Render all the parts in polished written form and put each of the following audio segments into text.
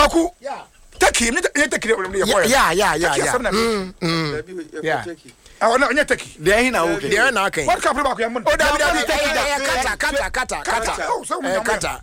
Kwaku. Turkey, yeah. Oh no, you take. They na okay. They na okay. What couple back you? Oh, kata. Oh, so kata.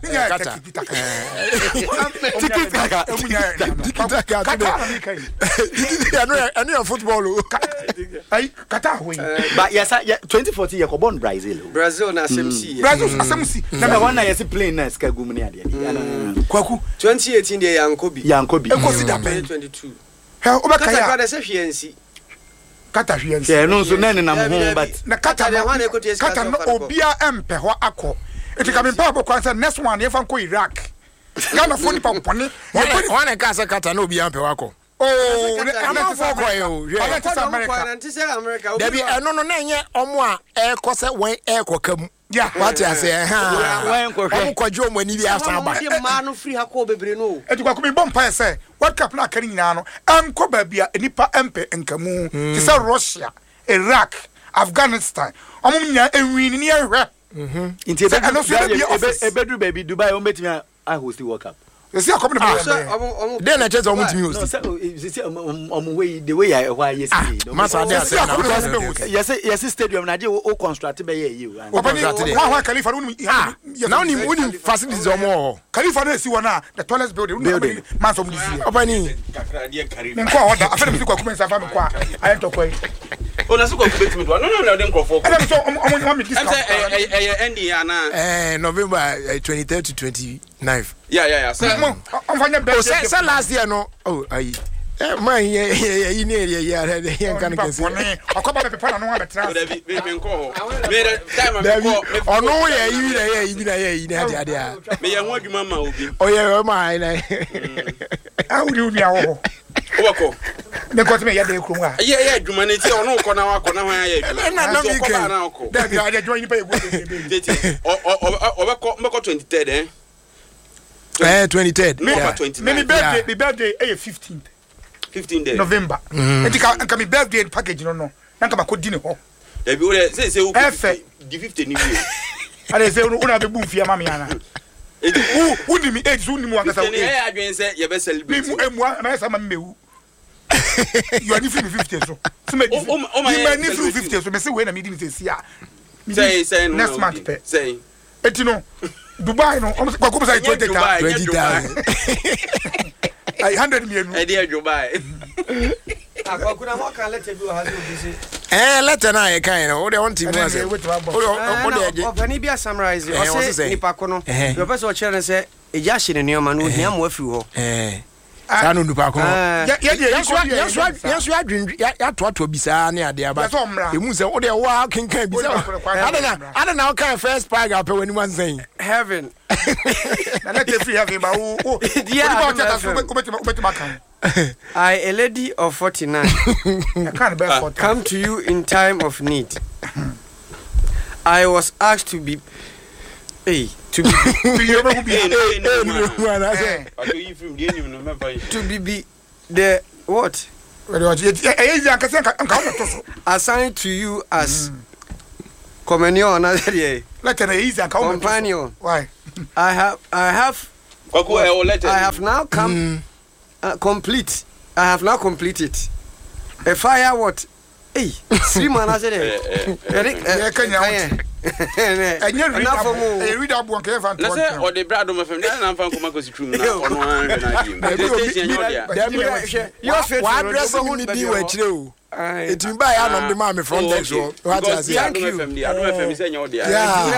I know football. Ay, kata we. But yes, 2014 you go born Brazil. Brazil na SMC. Brazil SMC. Na one na yes play na ska gum ni ade. Kwaku 2018 dey Yankobi. Yankobi. E consider 2022. He obaka ya. Kata say hwiensi. Kata hwiensi. Yeah, no so na na ho but na kata no obia empe ho akọ. Eti ka me pa bo kwansa next one ye fan ko Iraq. Ghana phone pa pone. One ka say kata no obia empe ho akọ. Oh, I'm for koyo. America. There be no na nye omo a e ko se wen e ko kam. Yeah. What you say? Wen ko hwe. Omo kwajo mo ni bi asan ba. Ma no free ha ko bebre no. Eti kwa me bompa say what cap na kan nyina no anko ba bia enipa empe nkamu. Ti say Russia, Iraq, Afghanistan. Omo nya enwi ni ehwe. Inti ebedu baby Dubai o betimi a host World Cup. You see, I come to then I just want to use the way I why yes stadium na o construct be you why Khalifa now ni wouldn't facilities or more Khalifa na si wana the tallest building man from this year obani nko order afere mi kwa kumensa fa mi kwa I to kwai ona so ko betimi do no dem crofo and so omo me discount ending ana November 23rd to 29th yeah so say last year no oh ayi man ye ni area ye kan kan say akoba be papa na no abetra me nko me time me ko ono ye yi na ade a me ye ho adwuma ma obi oye ma na awuri uni awo wako me ko me ye de krum a ye adwuma ne ti ono ko na wako na hwan ye adwuma na no mi ke da bi ade join ni pa ego tete obeko 23rd 23rd me birthday 15th November enti ka me birthday package no na ka makodi ne ho da bi o say o di 50 ni bi ale say una be bu mfia ma me ana wudi mi age wudi mu akasa wudi eh adwen say ye be celebrate mi emu na say ma mewu you are 50 so me ni 50 so me say we na me di say sia say next month pe say eti no Dubai no kwa ko say 20,000 I 100 million e dey Dubai akwa mo kan letter bi o ha do bisi letter na ye kan no o de want to know say o de opani bi summarize o say nipa ko no the person chere ne say eja hye ne neoma no hia mo afiri ho sa no nipa ko yes you adwin ya to bisa na ade aba emu say o de wa kenkan bisa adana o kan first paragraph pe wani man saying heaven na let free heaven ba o I, a lady of 49, come to you in time of need. I was asked to be to be the what? Assigned to you as companion. Why? I have now come. Complete. I have now completed. A fire what? Hey, 3 man I said read up one cave and or the brad of my family and I'm from Comaco's room. What dress only be with you? It will buy out on the mommy from there. What I say? Thank you. I don't have say your dear.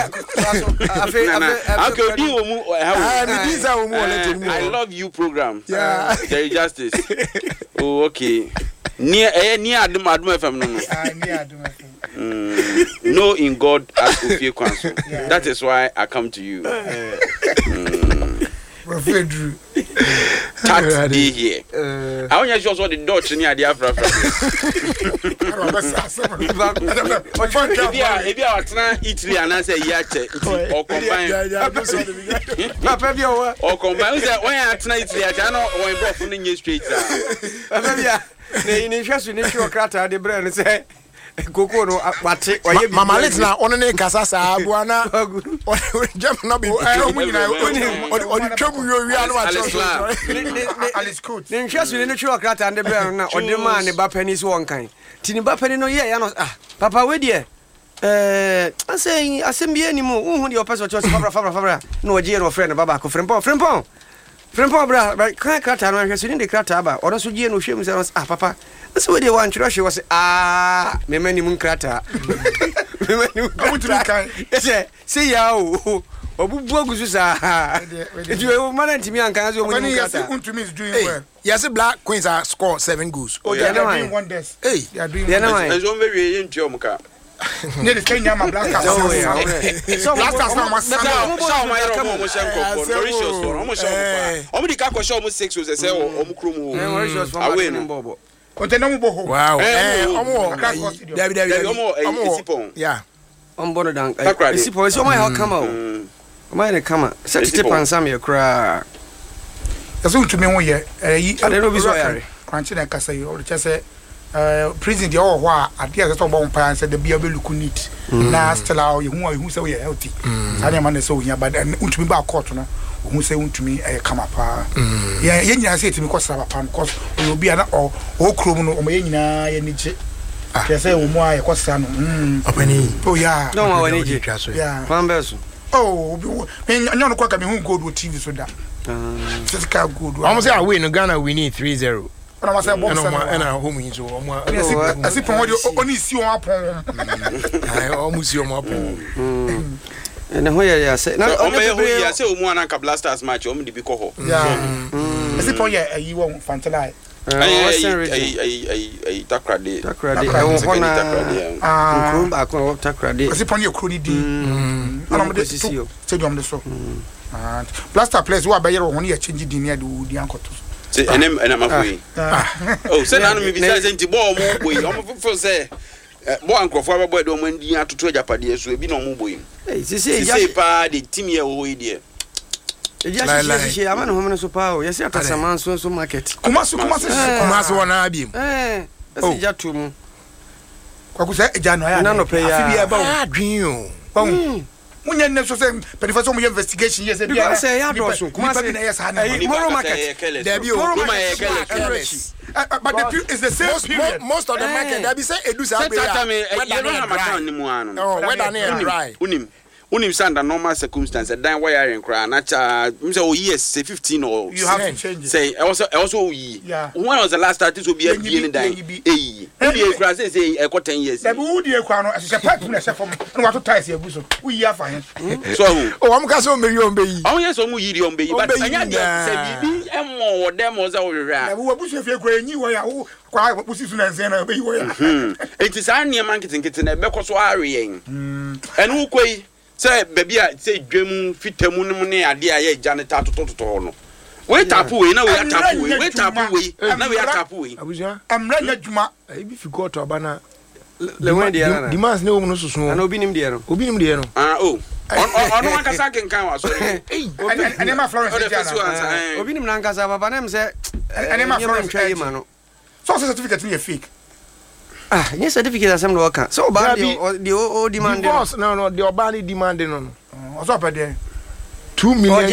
I love you program. Yeah. There is justice. Oh, okay. Near Adum FM no in God as Ofie Kwanso. That is why I come to you. That day here. I want you just what the Dutch near the Afra. If you are trying Italy and I say yache or combine or combine when I try Italy, I know when both from the streets. In interest in issue of crata, the brand say koko no wate mama let na ono ne kasa saa bua na jam no be oni twam yo wi anu wate Alice coach ne nhwesu ne twa krata ande be na ode ma ne ba pani so wonkan ti ne ba pani no ye ya no papa we die asem bi ani mu hu de opese cho fabra no ogie no friend baba ko frempon bra kan krata no nhwesu ne de krata ba oro so gie no hwem se papa so we dey wan tro hwe was me mani mun krata say ya o obubu agusu sa it we man ntimi ankan so mun krata untumi is doing well. Yes, Black Queens are score 7 goals. Oh, they are doing wonders. Hey, they are doing wonders. There's only way into your muka. Near the Kenya Black Cats. So Black Cats now must show my almost almost kako show almost 6 was say omukrumu. I win Bobo. Wow. Yeah. I'm born down. Isipon so my how come out. My come. Set tip and some your cry. That's what to me one year. I don't know if I crunchy and Casay or just say prison the all while at the other bomb pants said the beer will look neat. Now still out who say we are healthy. I man so here, but to me back court who say to me come up. Yeah, I say to me because we will be an all criminal or mayina any say more question. Oh yeah, no yeah, Pambers. Oh, I'm not quite coming home good with TV so that. Good. Almost I win Ghana we need 3-0. And I was and home in so I see only see you up I almost your mop. And where I say now I say one and Blasters match only be coho. Yeah. I see for you won't fantalize. I takrade. Takrade. I see upon your cruddy. Stadium the so. Blaster players who are by your own year changing the near the uncle. And I'm away. Oh, send on me besides empty ball more boy. I'm for say. Boy, Uncle Father boy don't win the to trade Japan, so be no more boy. Say, pa, the team here, oh, dear. Yes, I'm a woman so power. Yes, after some months, so market. Kumasu, one abim. Oh, Jatu. Kwakusa, January, no pay about dream. When you never say, but if I saw my investigation, yes, I say, I don't know. But the is the same. Most of the market, they be say, Edusa, dry. Unim sand and normal circumstances, then wiring cry, oh yes, say 15 or you have to change it. Say also yeah. When was the last time this will be a beginning day? Say I got 10 years. The wood you crown as a partner from what to tie your bosom. We are fine. So I'm castle million baby. Oh yes, on million baby, but I say more them was over. Who was if you're going you were quiet was soon as it is only a marketing kitchen at Becoswarian. And who quay. Say baby say dwem fitamu no ne ade aye janitor to no we tapu we na we tapu we na we tapu we abuja amra na djuma e bi figo to abana le wen de na demands ne wo no susu na obi nim de no oh ono akasa kenkan wa so ene ma Florence jana obi nim na nkasa baba na me say ene ma Florence yi ma no so certificate ni fake. Yes, certificate as I'm working. So bad the demand. No, the Obani demanding on. What's up there? 2 million.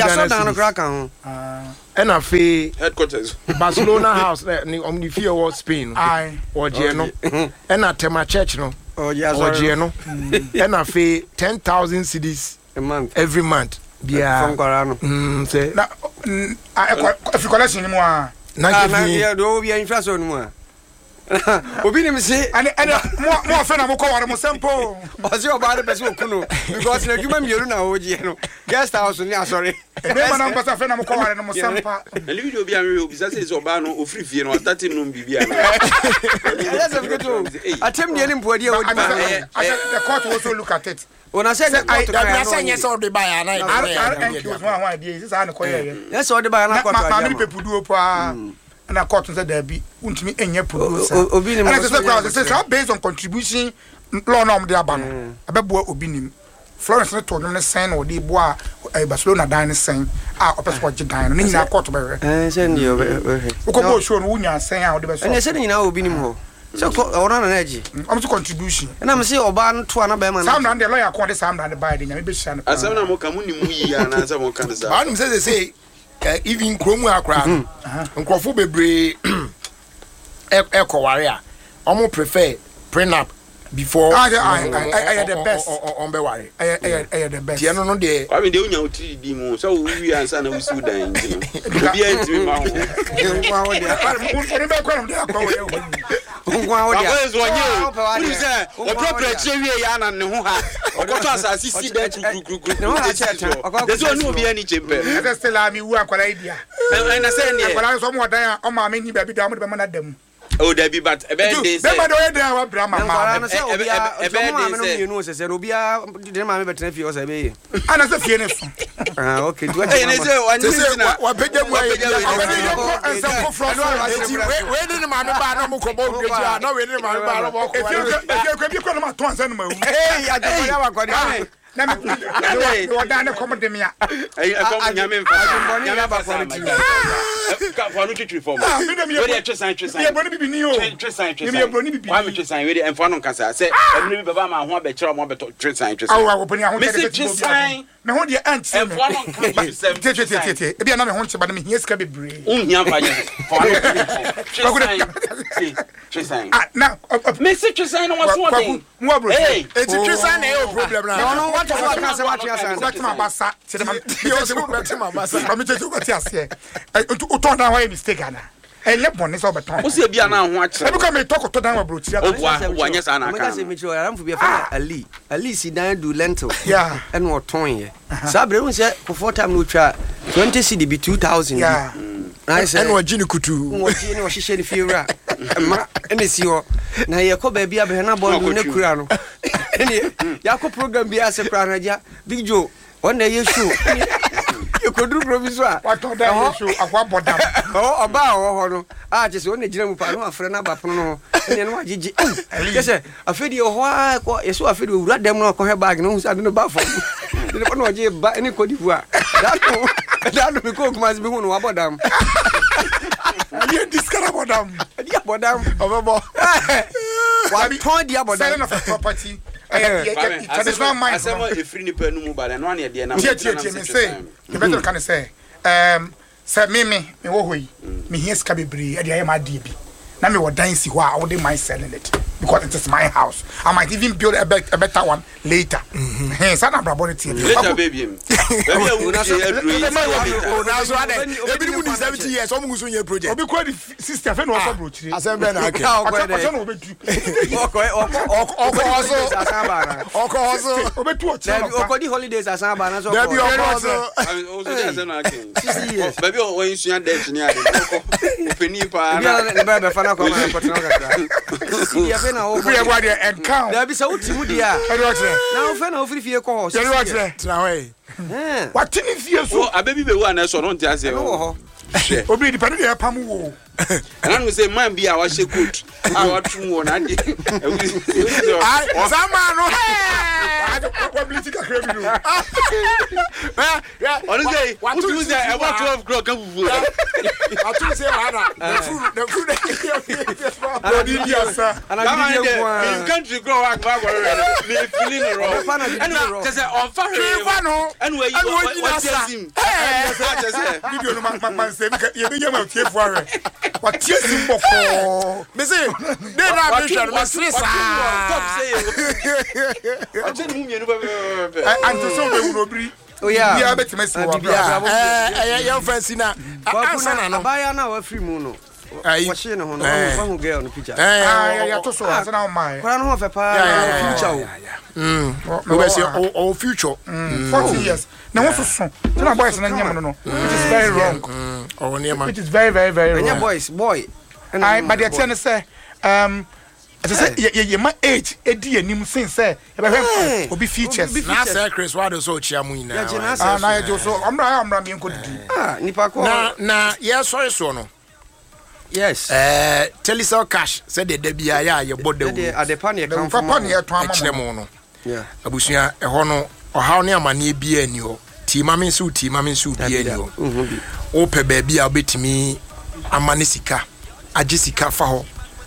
And a fee headquarters. Barcelona house on the fear was Spain. I or Geno. And a Tema Church no. Oh yes, or Geno. And a fee 10,000 cedis a month. Every month. Yeah. From Corano. Say now if you collection anymore. Now there will be inflation anymore. Obi ni say and more friend am call am sample o say oba de person kuno because na djuma mieru na oji no guest house ni asori e be man am person friend am call am sample e li video bi am we obi say oba no ofri fie no starting no bibia no yes of go atem de ni mpodi e odi the court will also look at it una say the court I say yes all the buy na RNQ was one dey this an koye yes all the buy na court ma me people do pa na court say there be untimi enye producer obi nim say based on contribution law norm dey abano abebo obi nim Florence ne to no sign o dey bo a Barcelona dan sign a opeso je dan no nyina court be say ndi o ko bo show no unya sign a o dey be so ene say nyina obi nim ho So ona na naji. I'm to contribution. And I'm say oba no to anaba man. Sam na the lawyer ko de sam na the buy de nyame be hia no. Asem na mo ka mo ni mu yi ana asem mo ka de sa. Anum say even kromu akra nkrofo bebre ekoware a omo prefer prenup before I the best on be worry I the best. Tie no de I mean de unya utiri di mu so wi ansa na usu dan nti no obi antimi ma ho Nwa wo dia. Oni be kwa no de akwa wo. Nwa wo dia. Akwai zo nye uni se o propre che wi ya na ne ho ha okoto asasi si da kru Ne ho ha cheta. de so no obi ani chempe Ese stela mi wu akwala idia. na se ne Akwala so mo dan o ma me ni ba bi da mo de be na dam. oh there be but e be dey say be ma do e dan wa bra mama. Na say obi a me no se obi a de ma me betena fie o se be. Ana se fie ne so. Ah okay. Do eh ne say one say na wa pege mu ayi Ense ko from we ni ma me ba na mo ko bo gbeji na we ni ma me ba na mo ko e bi ko no ma to ansa no ma wu. Hey, ya de ya wa ko de. Na me wo dan ne kom de me a. eh kom nyame mfa nyame ba ko ti ka fo no twitwi fo mo Me dem ye. we dey twesan Ye boni bibi ni o. twesan Ye boni bibi. wa me twesan we dey enfo no nkasa say ebni bi baba ma ho abekere mo beto twesan Awa wo boni ahun me si twesan me ho de anti me. enfo no nkasa Tie. E bia na me ho nche ba na me hia sika bebre. unhia mfa ye fo no twesan Ah na me si twesan no waso den mo bro. hey eti twisa na e problem na No, what was I say what you say? What my basa. Say the man. yo se mo beti ma basa Come to what you say. O ton down why mistake ana. E le bon so beton. wo se bia na ho E akere bi come me talk to down wa bro chia. wa nya sa na Omega kan say me tro aram fu bia fa Ali si dan do lentil. Yeah. And what ton ye. Sabre un say for time no twa 20 cedi be 2000. Yeah. I say and wa gini kutu wo ti ne wo hihye ne fie wura. Ma ene si ho. Na ye ko ba bia be na bon ne kura no. Ene ya ko program bia se kura na ja Big Joe on na ye show. You could do proviso. What ton down show akwa bodam. Oh, oba ho no. Ah, je se won ejira mu pa no afre na ba pono no. Ene no agigi. Je se afedi ho a ko yeso afedi wura dem no ko he bag no hu sa no ba fo. Ne ko no age ba ene ko divu a. That no be ko kuma se be hu no abodam. You discover bodam. Dia abodam. Obebo. Wa ton dia abodam. Selling of a property. Traditional mind. asema efiri ni pa nu mu ba na no na de na Tie me say. You better can say. Say me wo hoyi. Me hia sika bebre e de aye ma de bi. Na me wo dan si ho a I would mind selling it because it is my house. I might even build a better one later. Sana brabo tie. later baby baby you na say o na so ade e bi mu ni 70 years o mu so nye project Obi kwa the sister fe no so bro chire. asembe na ake Acha no obetu. okoso Obetu o chire. Okodi holidays asaba na so. Dabi okoso o so dey say na king 60 years. baby o wan sua date ni ade openi pa Bia ne ba be fa na ko ma ko tena kakra. Ya fe na o. Free everybody and count. Dabi sa utimu dia. Eri wa chire. Na o fe na o free fie ko ho. Eri wa chire. tena we What tin fie so. o abebi be wa na so no ntia say No ho. Obi di panu dey pam wo. and I say man bi a wa she coat a wa tum wo na de ai sama no What blitz ka kremi do. on say what you say about 12 o'clock kan fufu atu se wa na food Odi di asa. Ana that man video there in country grow work back me feeling it wrong Fa na video and wrong. say on fa Fa no. and where you what him Video no man say ye be yam tie fo are. What tie sim boko. me say dey na me share me stress stop say I tell you you And to so be urobri. Oh yeah. Bia betima si wo bra. your friends na answer na no Abaya na wa free mu no. ai Wa she ne ho no. Fa hu girl no picture. Ya to so asa na o mai. Kwa no ho fe pa future o. we say our future 40 years. Na wo so so. Na boys na nyam no no. It is very wrong. oh near It is very Anya wrong. boy. I but the ten say as I say ye my age edi anim since say e be hwem obi features. na say Chris what so chia mu ina Na ye jo so omra me nko didi. Ah, nipa ko. na yes sorry so no Yes. telecell cash said the debia ya ye bodawu The adepa ne kan Papa ne to akire amamo. mu no Yeah. abusua ehɔ no ɔhaw ne amane bia ani hɔ ti ma me nso bia ani hɔ o pe baabi a obetimi amane sika agye sika fa hɔ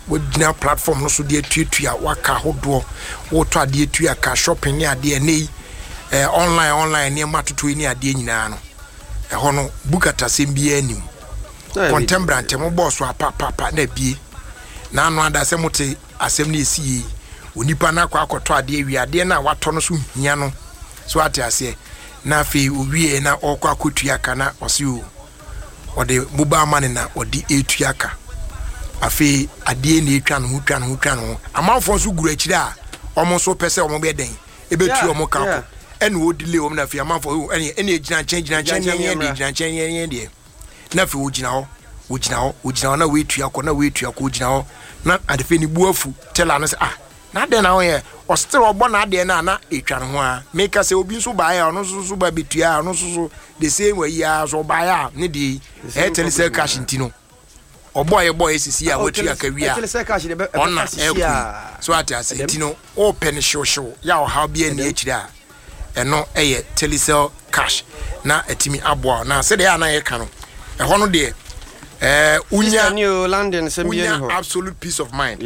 wogyina platform no so de atuatua waka hodo wo to ade atua ka shopping ne ade nei online ne matoto ni ade nyina no ɛhɔ no bukata sem bia anim contemporary mo boss wa papa na bie na anu ada se mote asem na esi onipa na kwa akoto ade awi ade na wato no so hia no so ate ase na afi owie na okwa akotua ka na ose o ode mobile money na ode etua ka afi ade na etwa no ho amanfo so guru akire a omo so pese omo be den ebetu omo ka ko ene wo delay omo na afi amanfo ene ejina nchen de na fi wogina ho na wetua ko wogina ho na adefe ni buafu tell na say na de na ho ye o still obo na de na etwa no ho a make say obi so ba ya ono so ba betua ono so the same way ya so ba ya ne di tell say cash ntino boy sisi a wetua ka wi a ona so ati ase ntino open show ya o how be na ekira eno eye telecell cash na etimi aboa na se de ya na ye ka no ehono de unya new London unya absolute peace of mind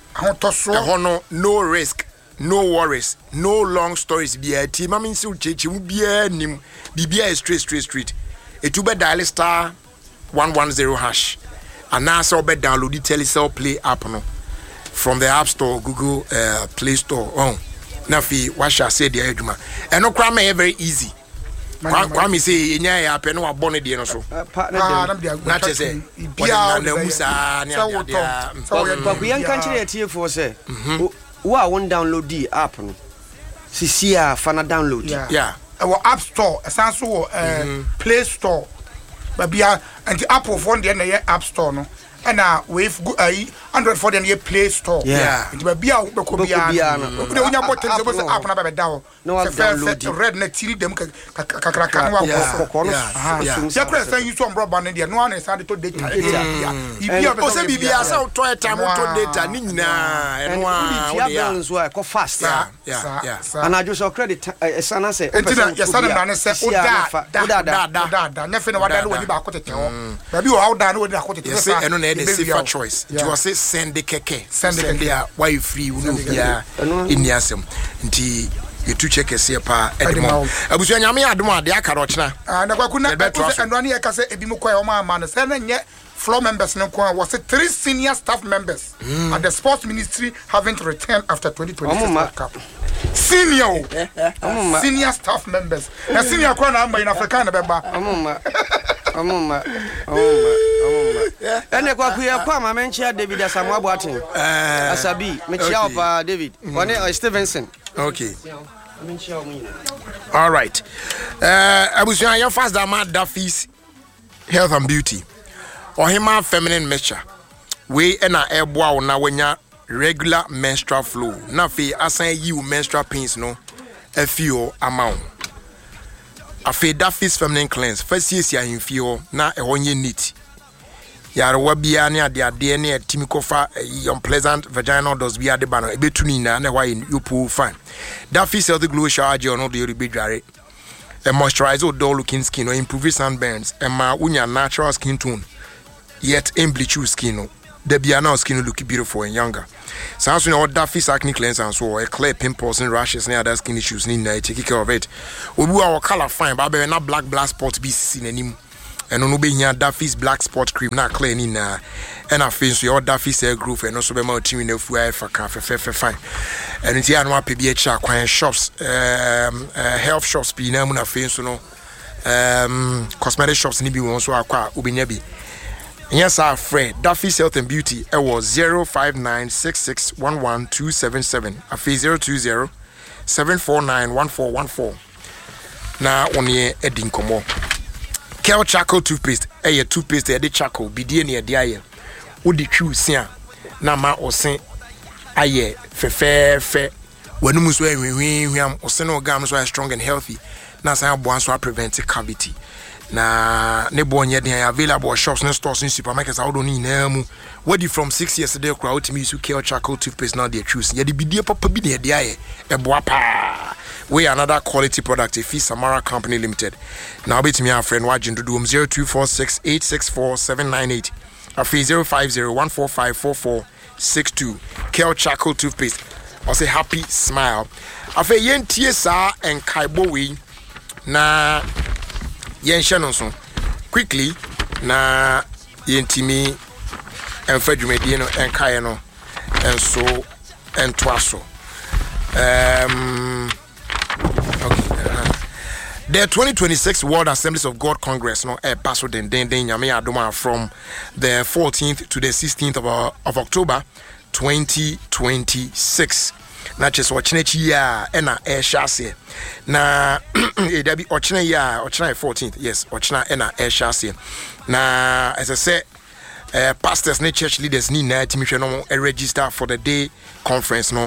ehono no risk no worries no long stories bia ti mama nsi uchechi mu bia nim bibia straight etuba dial star 110 hash anasa obe download the telecell play app no from the app store Google Play Store na fi washa say the aduma eno kra me very easy kwa mi say enya ya pe no wa bone de no so na che say bia na musa ne adia so kwa yan kan kire tie for say wo a won download the app no sisi a fa na download yeah our app store esanso wo Play Store ba bia anti Apple phone de na app store no ana wave Android for the Play Store nti ba bia be ko bia no de wonya bottle se bo se app na ba da ho no red na tiri dem kakra kan wa ko ya kra san use on broadband there no ana san to data bia o se bibia sa to time to data ni nyina eno a ya so ko fast ana jo so credit sana se entina ya sana na se o da na fe na wada no wani ba ko tete ho ba bi o how da no wani ko tete sa eno na the safer choice you will say send the keke there why free no bia in yasem nti yetu check ese pa edemo abusu anyame adom ade aka ro chena na kwaku na eno ne yeka se ebi mu kwa o ma no se na nye floor members no kwa was 3 senior staff members at the sports ministry haven't returned after 2026 World Cup senior staff members na senior kwa na amba in Africa na beba amuma ene kwa kuya kwa mamenchia David Asamoah Boateng asabi mechia opa David one Stevenson okay all right abusuan your fast that man Duffy's health and beauty or hima feminine mixture we na eboa na wanya regular menstrual flow na fe asan yi menstrual pains no afio amount afi Duffy's feminine cleanse first year ahemfio na ehonye neat yarwa bia ne ade ne atimi kofa unpleasant vaginal dust bia de bano ebetuni na why you pull fine Duffy's healthy glow shower gel no de rebedware moisturize dull looking skin or improve sunburns and ma unya natural skin tone yet bleach your skin no the biana skin look beautiful and younger. Sounds you know Duffy's acne cleanser and so a clear pimples and rashes and other skin issues need take care of it. We our color fine, but we not black spot be seen anymore. And no be here Duffy's black spot cream not clean in and I feel so your Duffy's hair growth and also be more team in the for cafe fine. And it's here no PBH acquire shops health shops be na muna feel so no cosmetic shops ni bi won so akwa obenyabi. Yes, our friend Duffy's Health and Beauty. It was 05966112277. A fee 020-749-1414. Now on ye Edin Komo. Kel Charcoal toothpaste. A toothpaste the charcoal. Be dear near the aye. Would the true sian. Nama or saint aye fe. When you we am or seno gums are strong and healthy. Now I want prevent cavity. Na nebo nye dey available shops and stores in supermarkets I don't need am wadi from 6 years ago crowd me use Kel Charcoal toothpaste now they choose ye the bidie papa bi dey dey eboa pa we another quality product if Samara Company Limited now bet me our friend wagin do 0246864798 afi 05014544 0262 Kel Charcoal Toothpaste. I say happy smile. I say yen TSA and Kaibowi na yen shanonson quickly na yen timi and Fedumediano and Kayano and so and Twaso. The 2026 World Assemblies of God Congress, no, Paso Den Yame Adoma from the 14th to the 16th of October 2026. Na just watching ya ena shase na there be ochina ya ochina 14th, yes, ochina ena shase na as I said. Pastors and church leaders need to register for the day conference no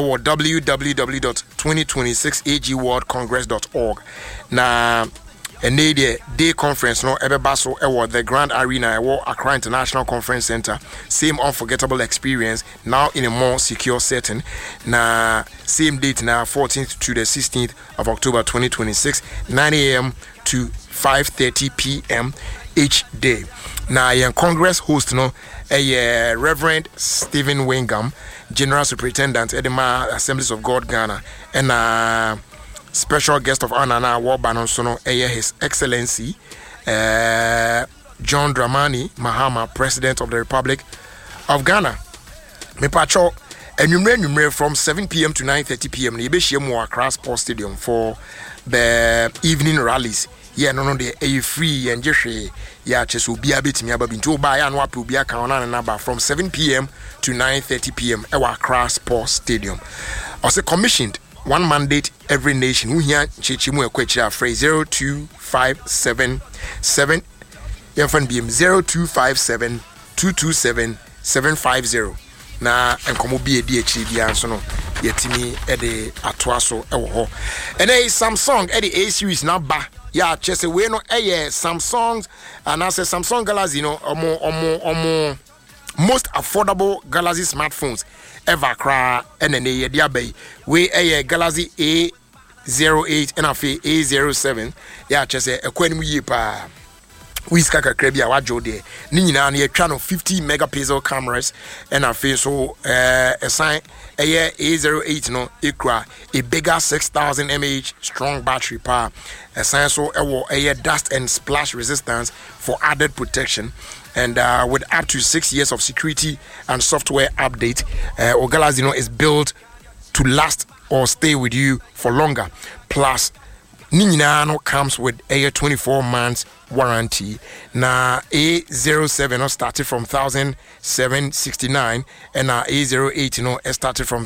www.2026agworldcongress.org na the day conference no ebebaso the Grand Arena Accra International Conference Center, same unforgettable experience now in a more secure setting na same date now 14th to the 16th of October 2026 9 a.m. to 5:30 p.m. each day. Now, your Congress host, no, Reverend Stephen Wingham, General Superintendent, Edema Assemblies of God, Ghana, and special guest of honor, now, Warban, His Excellency, John Dramani Mahama, President of the Republic of Ghana. Me pacho, enumerate from 7 p.m. to 9:30 p.m. Nibeshemu Accra Sports Stadium for the evening rallies. Yeah, no, they are free and just yeah, just will be a bit me about to buy and what will be a count number from 7 p.m. to 9:30 p.m. at Accra Sports Stadium. Also commissioned one mandate every nation. We here Chichimu Ekwecha phrase 0257 0257 227 750. Na enkomo bi edi bia nso no yetimi ede atoaso ewo ho. Ene Samsung ede A series na ba ya chese we no Samsung and as Samsung Galaxy no omo most affordable Galaxy smartphones ever cra ene ye dia bay we Galaxy A08 and afi A07 ya chese ekwanimu yi pa Whiska Krabia wajo de ni nyina na yetwa no 50 megapixel cameras and afi so a sign A08 no ekra a bigger 6000 mAh strong battery power a sign so a dust and splash resistance for added protection and with up to 6 years of security and software update Galaxy is built to last or stay with you for longer plus Ninyano comes with a 24 months warranty. Na A07 started from 1,769 and A08 started from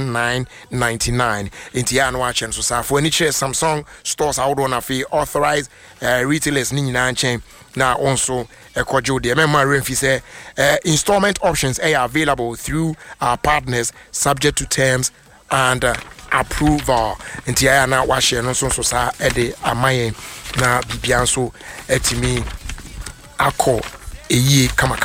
1,999. Intiano watching so for any Samsung stores out on a fee authorized retailers Ninyana chain. Now also a kojo de memory say installment options are available through our partners subject to terms and approval. Intia na wa share no so sa ede amaye na bibia so etimi akọ eyi kama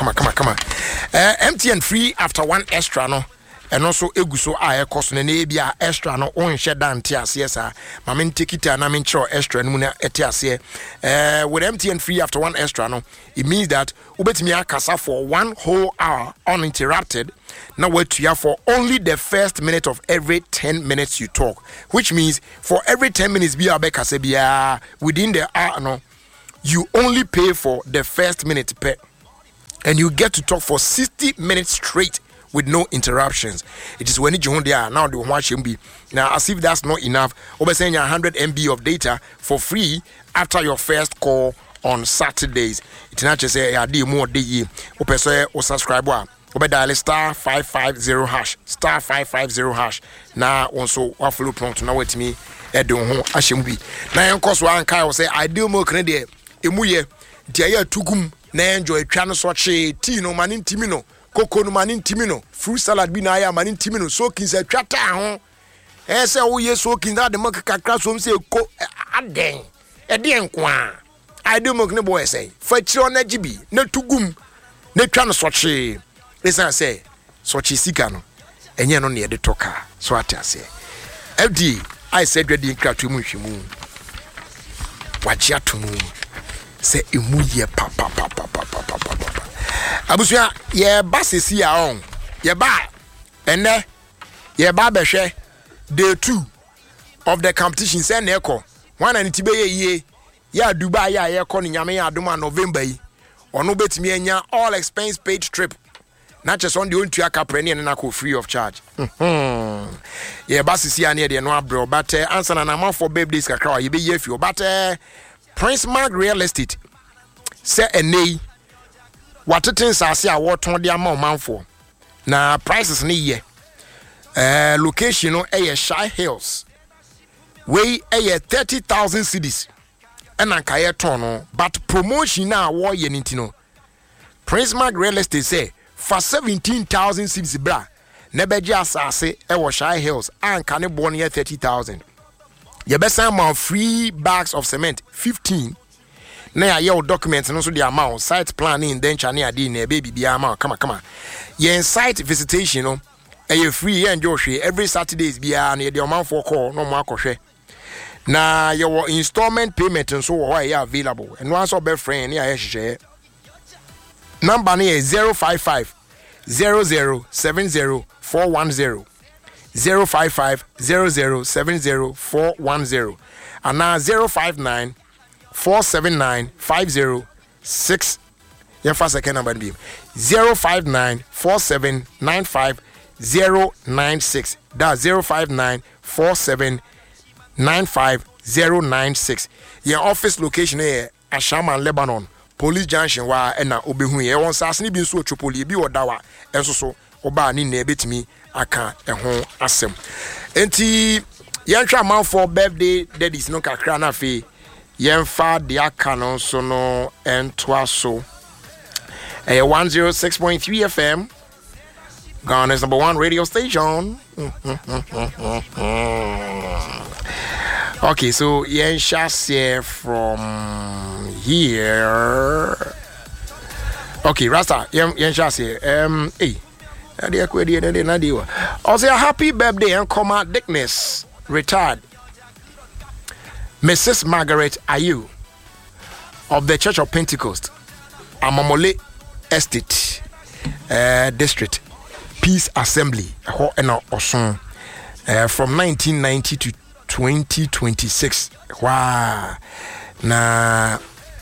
MTN free after one extra no and also eguso a ekoso na bia extra no on hye dante ase sa ma men take it na men chiro extra no na ete ase with MTN free after one extra no it means that ubetimi akasa for 1 whole hour uninterrupted. Now we're here for only the first minute of every 10 minutes you talk, which means for every 10 minutes be within the hour no, you only pay for the first minute per, and you get to talk for 60 minutes straight with no interruptions. It is when you now the watch be now as if that's not enough. Over saying 100 MB of data for free after your first call on Saturdays. It's not just say more day or subscriber. Dial star 550 hash star 550 hash na also wa follow prompt na wait me e do ho ahyembi na enkoso anka wo say ideal milk ne de emuye dia ya tugum na enjoy twa no so che tea no mane ntimi no koko no mane ntimi no fruit salad bi na ya mane ntimi no so kin say twa ta ho say wo ye so kin da de milk kakra so say ko aden e de enko a ideal milk ne boy say fa chiro na gibi na tugum na twa no so che. Listen, say, so Chisicano, and you know near the toka, so I say. FD, I said, ready in Kratumushimu. What ya to moon? Say, Imuye papa. Abusia, yeah, Bassi see our own. yɛba ɛnɛ yɛba bɛhwɛ day 2 of the competition sɛ na ɛkɔ one and tibe ye ya Dubai ya yɛkɔ ne nyame yɛ adom a November yi ɔno betumi anya all expense paid trip na kyɛ sɛ ɔn de ɔntua kapra ne na kɔ free of charge yɛba sisi a ne yɛde no abrɛ but ansa na namafo birthdays kakra a yɛbɛyi afi but Prince Mark Real Estate sɛ ɛnɛ watete nsase a wɔtɔn de ama ɔmanfo na prices ne yɛ location no ɛyɛ Shy Hills wey ɛyɛ 30,000 cedis ɛna nkaeɛ tɔn no but promotion na wɔyɛ ne nti no Prince Mark Real Estate sɛ for 17,000 cedis bra na bɛgye asase ɛwɔ Shy Hills anka ne bɔ no yɛ 30,000 yɛbɛsan ma free bags of cement 15 na yɛayɛ wo documents no so de ama wo site plan ne indenture ne ade na ɛbɛ bibia ama wo kama yɛn site visitation no ɛyɛ free yɛn gye hwee every Saturdays biara na yɛde ɔmanfoɔ call no mo akɔhwɛ na yɛwɔ installment payment nso wɔ hɔ a ɛyɛ available ɛno anso ɔbɛ friend ne ayɛ hyehyɛ number no yɛ 055 0070 410 055 0070 410 ana 059 479 506 yɛfa second number no 059 4795 096 that's 059 4795 096 your office location here Ashama Lebanon Police Junction wa na obehu ye won sase ne bi nso otwopoli bi odawa enso so oba ni na ebetimi aka ho asem enti yɛntwa manfo birthday daddies no kakra na fe yɛmfa de aka no so no entoa so 106.3 FM Ghana's number 1 radio station. Okay, so Yen Shasir from here. Okay, Rasta, Yen Shasir. Hey, also a happy birthday and comma Dickness retired. Mrs. Margaret Ayu of the Church of Pentecost, Amamole Estate District. Peace Assembly from 1990 to 2026. Wow. Na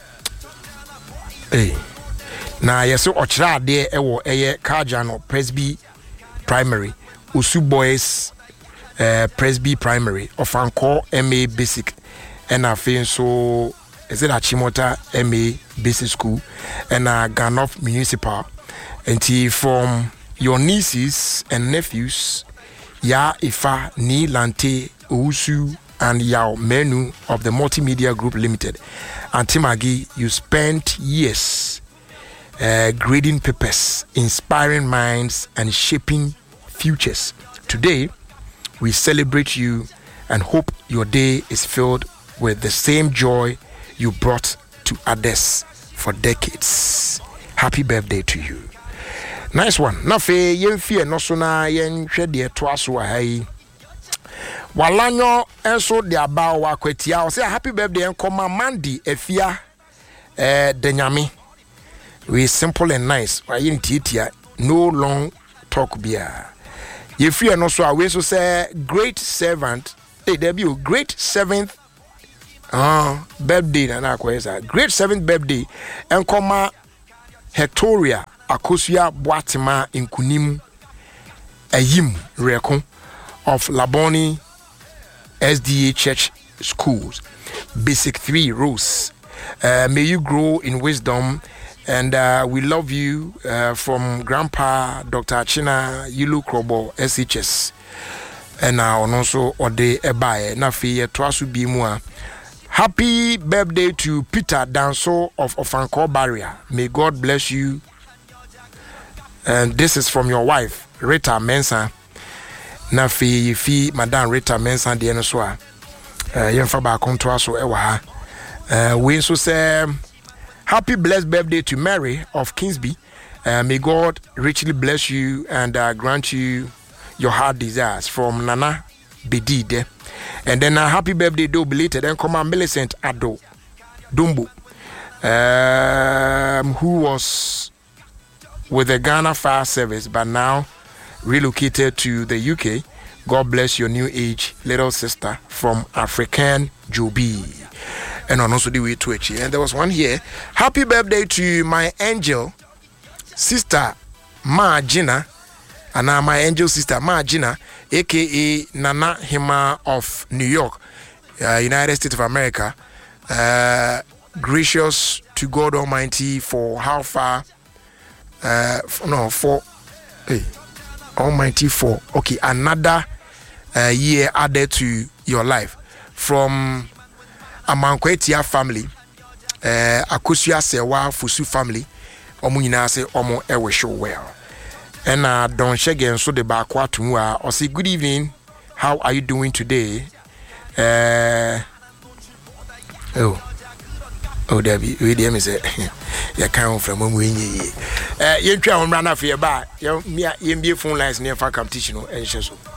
yeso ochra de ewo eye Kajano Presby Primary Usu Boys Presby Primary Ofanko MA Basic and afen so is it Achimota MA Basic School and Ganoff Municipal and from your nieces and nephews, Ya Ifa Ni Lante Usu and Yao Menu of the Multimedia Group Limited. Antimagi, you spent years grading papers, inspiring minds, and shaping futures. Today, we celebrate you and hope your day is filled with the same joy you brought to others for decades. Happy birthday to you. Nice one. Na fe yemfie no so na yenhwe de to aso ahai. Walanyo enso de aba wa kwatia. O say happy birthday enkoma Mandy Efia Denyame. We simple and nice. Wa yin titia no long talk bia. Yefie no so we so say great servant. Hey debut great 7th birthday na kwesa. Great 7th birthday enkoma Hectoria Akosia Boatima Inkunim Ayim Reko of Laboni SDA Church Schools. Basic 3 Rose. May you grow in wisdom and we love you from Grandpa Dr. Achina Yulu Krobo SHS. And also Ode Ebae Nafi Twasu Bimua. Happy birthday to Peter Danso of Ofanko Barrier. May God bless you. And this is from your wife, Rita Mensah. Nafi fi Madame Rita Mensah de Enoswa. Yemfa ba konto aso ewa ha. We so say happy blessed birthday to Mary of Kingsby. May God richly bless you and grant you your heart desires from Nana Bedide. And then a happy birthday do belated and come on Millicent Ado Dumbo, who was with the Ghana Fire Service but now relocated to the UK. God bless your new age, little sister from African Joby. And also the way to it. And there was one here. Happy birthday to my angel sister Ma Gina. And now my angel sister Ma Gina, aka Nana Hima of New York, United States of America. Gracious to God Almighty for how far Almighty for another year added to your life from Amankwetia family, Akosia Sewa Fusu family, Omunina say Omo Ewe show well. And Don Shegen so the Bakwa Tumua or say good evening. How are you doing today? Debbie, we dear me say you can't from when you try on run off your bar. You be phone lines near for competition and so.